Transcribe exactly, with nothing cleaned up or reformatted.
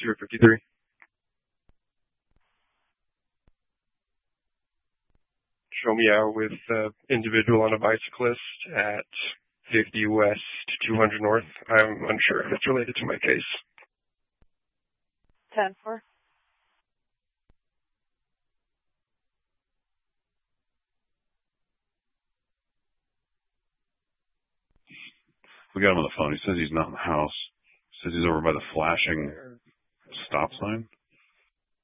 two fifty-three. Show me out with uh, individual on a bicyclist at fifty West, two hundred North. I'm unsure if it's related to my case. ten four. We got him on the phone. He says he's not in the house. He says he's over by the flashing stop sign.